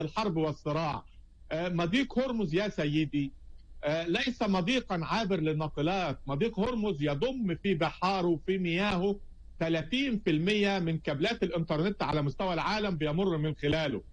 الحرب والصراع. مضيق هرمز يا سيدي ليس مضيقا عابر للناقلات. مضيق هرمز يضم في بحاره وفي مياهه 30% من كابلات الانترنت على مستوى العالم بيمر من خلاله.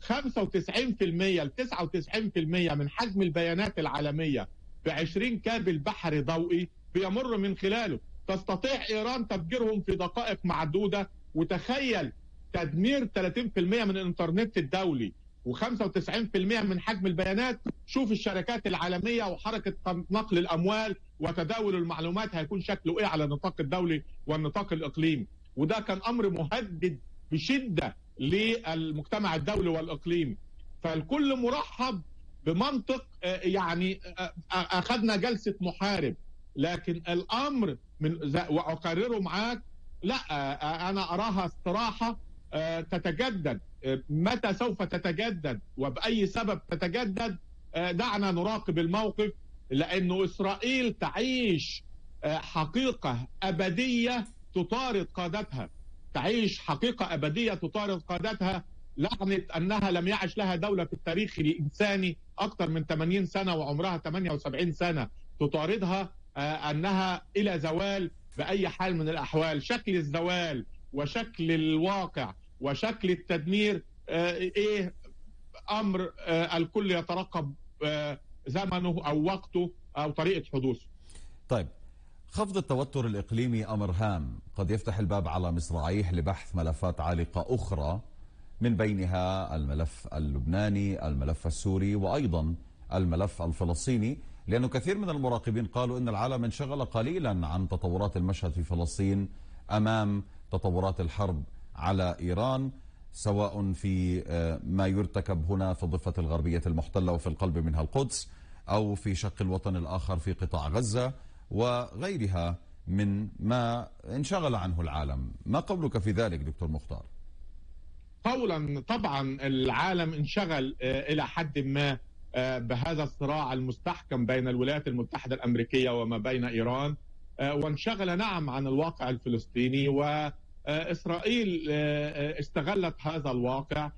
95% ل 99% من حجم البيانات العالمية ب20 كابل بحري ضوئي بيمر من خلاله. تستطيع إيران تفجيرهم في دقائق معدودة. وتخيل تدمير 30% من الانترنت الدولي و95% من حجم البيانات. شوف الشركات العالمية وحركة نقل الأموال وتداول المعلومات هيكون شكله إيه على النطاق الدولي والنطاق الإقليمي. وده كان أمر مهدد بشدة للمجتمع الدولي والإقليمي. فالكل مرحب بمنطق يعني أخذنا جلسة محارب. لكن الأمر وأقرره معاك لا، أنا أراها استراحة تتجدد. متى سوف تتجدد وبأي سبب تتجدد؟ دعنا نراقب الموقف، لأنه إسرائيل تعيش حقيقة أبدية تطارد قادتها. تعيش حقيقة أبدية تطارد قادتها. لعنة أنها لم يعش لها دولة في التاريخ الإنساني أكثر من 80 سنة وعمرها 78 سنة تطاردها، أنها إلى زوال بأي حال من الأحوال. شكل الزوال وشكل الواقع وشكل التدمير إيه أمر الكل يترقب زمنه أو وقته أو طريقة حدوثه. طيب، خفض التوتر الإقليمي أمر هام قد يفتح الباب على مصراعيه لبحث ملفات عالقة أخرى، من بينها الملف اللبناني، الملف السوري، وأيضا الملف الفلسطيني، لأنه كثير من المراقبين قالوا أن العالم انشغل قليلا عن تطورات المشهد في فلسطين أمام تطورات الحرب على إيران، سواء في ما يرتكب هنا في الضفة الغربية المحتلة وفي القلب منها القدس، أو في شق الوطن الآخر في قطاع غزة وغيرها من ما انشغل عنه العالم. ما قولك في ذلك دكتور مختار؟ قولا طبعا العالم انشغل إلى حد ما بهذا الصراع المستحكم بين الولايات المتحدة الأمريكية وما بين إيران، وانشغل نعم عن الواقع الفلسطيني. وإسرائيل استغلت هذا الواقع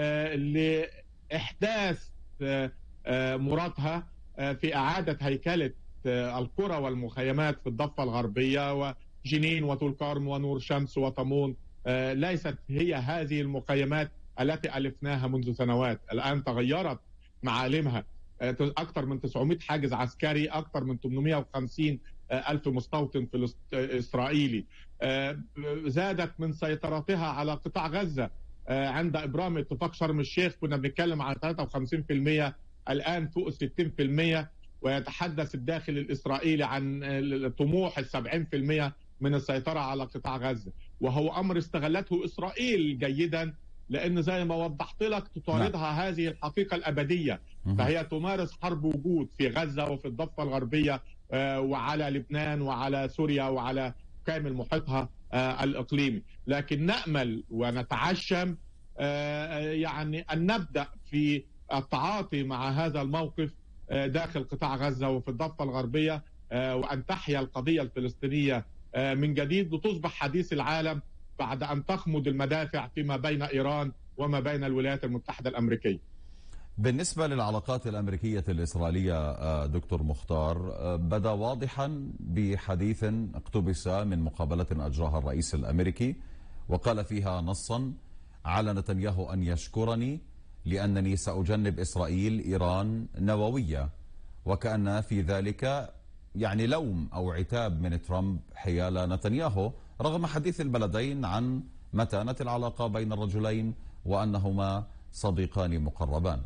لإحداث مرادها في إعادة هيكلة القرى والمخيمات في الضفة الغربية وجنين وطول كرم ونور شمس وطمون. ليست هي هذه المخيمات التي ألفناها منذ سنوات. الآن تغيرت معالمها. أكثر من 900 حاجز عسكري، أكثر من 850 ألف مستوطن إسرائيلي. زادت من سيطرتها على قطاع غزة. عند إبرام اتفاق شرم الشيخ كنا بنتكلم عن 53%، الآن فوق 60%. ويتحدث الداخل الإسرائيلي عن طموح 70% من السيطرة على قطاع غزة، وهو أمر استغلته إسرائيل جيدا، لأن زي ما وضحت لك تطاردها هذه الحقيقة الأبدية. فهي تمارس حرب وجود في غزة وفي الضفة الغربية وعلى لبنان وعلى سوريا وعلى كامل محيطها الإقليمي. لكن نأمل ونتعشم يعني أن نبدأ في التعاطي مع هذا الموقف داخل قطاع غزة وفي الضفة الغربية، وأن تحيا القضية الفلسطينية من جديد وتصبح حديث العالم بعد أن تخمد المدافع فيما بين إيران وما بين الولايات المتحدة الأمريكية. بالنسبة للعلاقات الأمريكية الإسرائيلية دكتور مختار، بدا واضحا بحديث اقتبس من مقابلة أجراها الرئيس الأمريكي، وقال فيها نصا: على نتنياهو أن يشكرني لأنني سأجنب إسرائيل إيران نووية، وكأن في ذلك يعني لوم أو عتاب من ترامب حيال نتنياهو، رغم حديث البلدين عن متانة العلاقة بين الرجلين وأنهما صديقان مقربان.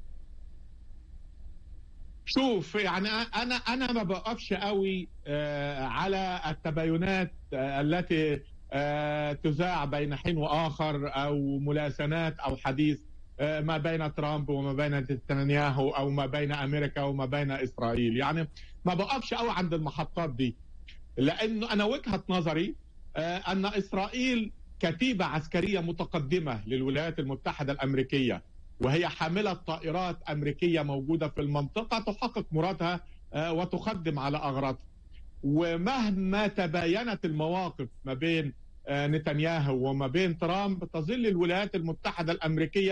شوف، يعني أنا ما بقفش قوي على التباينات التي تذاع بين حين وآخر أو ملاسنات أو حديث ما بين ترامب وما بين نتنياهو أو ما بين أمريكا وما بين إسرائيل. يعني ما بقفش قوي عند المحطات دي، لأنه أنا وجهة نظري أن إسرائيل كتيبة عسكرية متقدمة للولايات المتحدة الأمريكية، وهي حاملة طائرات أمريكية موجودة في المنطقة تحقق مرادها وتخدم على أغراضها. ومهما تباينت المواقف ما بين نتنياهو وما بين ترامب، تظل الولايات المتحدة الأمريكية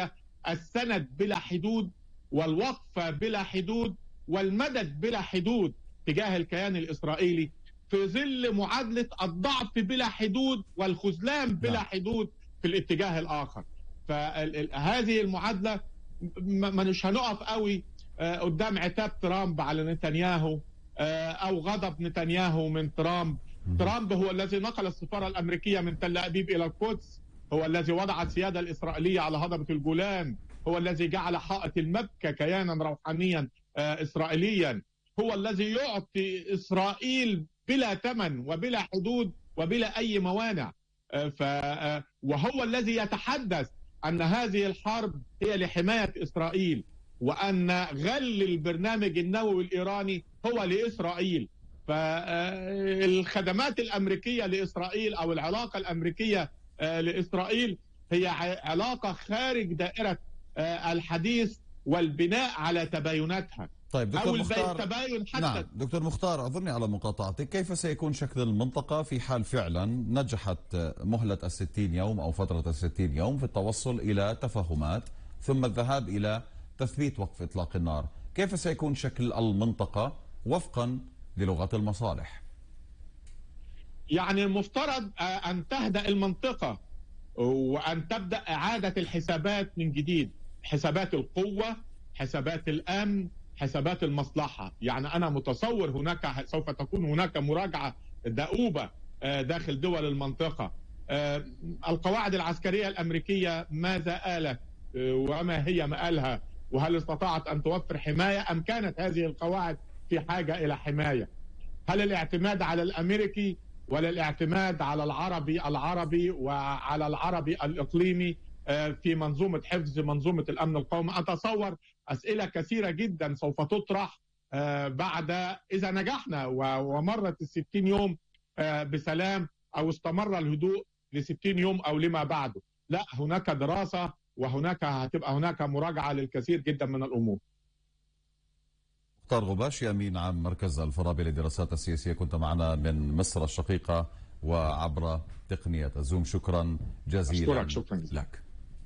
السند بلا حدود والوقفة بلا حدود والمدد بلا حدود تجاه الكيان الإسرائيلي في ظل معادلة الضعف بلا حدود والخذلان بلا حدود في الاتجاه الآخر. فهذه المعادلة مش هنقف قوي قدام عتاب ترامب على نتنياهو أو غضب نتنياهو من ترامب. ترامب هو الذي نقل السفارة الأمريكية من تل أبيب إلى القدس، هو الذي وضع السيادة الإسرائيلية على هضبة الجولان، هو الذي جعل حائط المبكى كيانا روحانيا إسرائيليا، هو الذي يعطي إسرائيل بلا ثمن وبلا حدود وبلا أي موانع. وهو الذي يتحدث أن هذه الحرب هي لحماية إسرائيل، وأن غل البرنامج النووي الإيراني هو لإسرائيل. فالخدمات الأمريكية لإسرائيل أو العلاقة الأمريكية لإسرائيل هي علاقة خارج دائرة الحديث والبناء على تبايناتها. طيب دكتور مختار، تباين حتى نعم دكتور مختار، أعذرني على مقاطعتك، كيف سيكون شكل المنطقة في حال فعلا نجحت مهلة 60 يوم أو فترة 60 يوم في التوصل إلى تفاهمات ثم الذهاب إلى تثبيت وقف إطلاق النار؟ كيف سيكون شكل المنطقة وفقا للغة المصالح؟ يعني المفترض أن تهدأ المنطقة وأن تبدأ إعادة الحسابات من جديد، حسابات القوة، حسابات الأمن، حسابات المصلحة. يعني أنا متصور هناك سوف تكون هناك مراجعة دؤوبة داخل دول المنطقة. القواعد العسكرية الأمريكية ماذا آلت وما هي مآلها، وهل استطاعت أن توفر حماية أم كانت هذه القواعد في حاجة إلى حماية؟ هل الاعتماد على الأمريكي ولا الاعتماد على العربي وعلى العربي الإقليمي في منظومة حفظ منظومة الأمن القومي؟ أتصور أسئلة كثيرة جدا سوف تطرح بعد إذا نجحنا ومرت 60 يوم بسلام أو استمر الهدوء ل60 يوم أو لما بعده. لا، هناك دراسة وهناك هتبقى هناك مراجعة للكثير جدا من الأمور. مختار غباشي، أمين عام مركز الفارابي للدراسات السياسية، كنت معنا من مصر الشقيقة وعبر تقنية الزوم. شكرا جزيلا لك.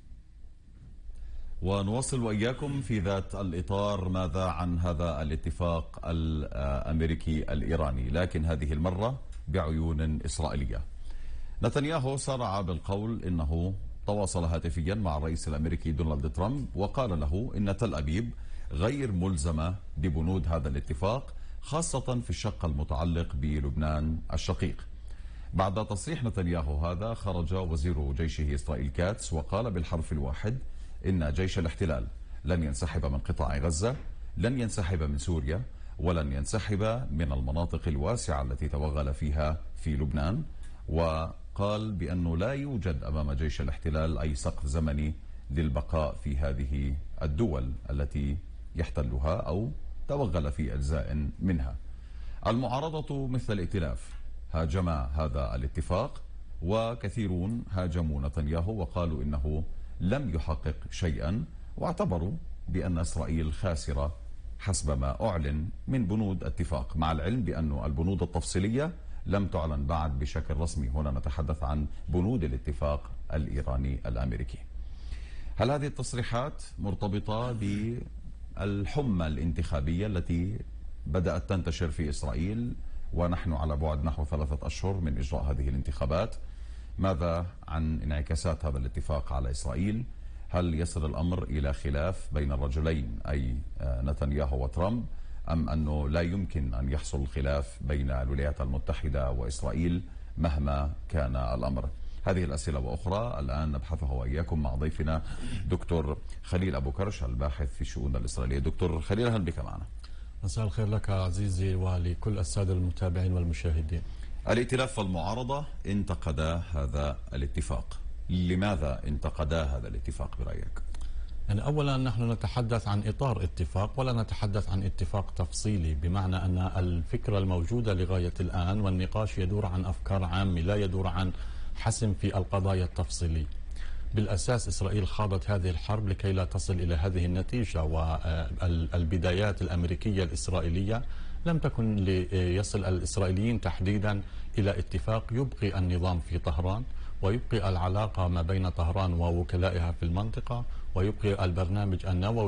ونواصل وإياكم في ذات الإطار. ماذا عن هذا الاتفاق الأمريكي الإيراني، لكن هذه المرة بعيون إسرائيلية؟ نتنياهو سارع بالقول إنه تواصل هاتفيا مع الرئيس الأمريكي دونالد ترامب وقال له إن تل أبيب غير ملزمة ببنود هذا الاتفاق، خاصة في الشق المتعلق بلبنان الشقيق. بعد تصريح نتنياهو هذا خرج وزير جيشه إسرائيل كاتس وقال بالحرف الواحد إن جيش الاحتلال لن ينسحب من قطاع غزة، لن ينسحب من سوريا، ولن ينسحب من المناطق الواسعة التي توغل فيها في لبنان. وقال بأنه لا يوجد أمام جيش الاحتلال أي سقف زمني للبقاء في هذه الدول التي يحتلها أو توغل في أجزاء منها. المعارضة مثل الائتلاف هاجم هذا الاتفاق، وكثيرون هاجموا نتنياهو وقالوا إنه لم يحقق شيئا، واعتبروا بأن إسرائيل خاسرة حسب ما أعلن من بنود اتفاق، مع العلم بأن البنود التفصيلية لم تعلن بعد بشكل رسمي. هنا نتحدث عن بنود الاتفاق الإيراني الأمريكي. هل هذه التصريحات مرتبطة بالحمى الانتخابية التي بدأت تنتشر في إسرائيل ونحن على بعد نحو 3 أشهر من إجراء هذه الانتخابات؟ ماذا عن انعكاسات هذا الاتفاق على إسرائيل؟ هل يصل الأمر إلى خلاف بين الرجلين أي نتنياهو وترامب، أم أنه لا يمكن أن يحصل خلاف بين الولايات المتحدة وإسرائيل مهما كان الأمر؟ هذه الأسئلة وأخرى الآن نبحثها وإياكم مع ضيفنا دكتور خليل أبو كرش الباحث في الشؤون الإسرائيلية. دكتور خليل، أهلا بك معنا. مساء الخير لك عزيزي ولكل السادة المتابعين والمشاهدين. الائتلاف والمعارضة انتقدا هذا الاتفاق، لماذا انتقدا هذا الاتفاق برأيك؟ يعني أولا نحن نتحدث عن إطار اتفاق ولا نتحدث عن اتفاق تفصيلي، بمعنى أن الفكرة الموجودة لغاية الآن والنقاش يدور عن أفكار عامة لا يدور عن حسم في القضايا التفصيلية. بالأساس إسرائيل خاضت هذه الحرب لكي لا تصل إلى هذه النتيجة، والبدايات الأمريكية الإسرائيلية لم تكن ليصل الإسرائيليين تحديدا إلى اتفاق يبقي النظام في طهران ويبقي العلاقة ما بين طهران ووكلائها في المنطقة ويبقي البرنامج النووي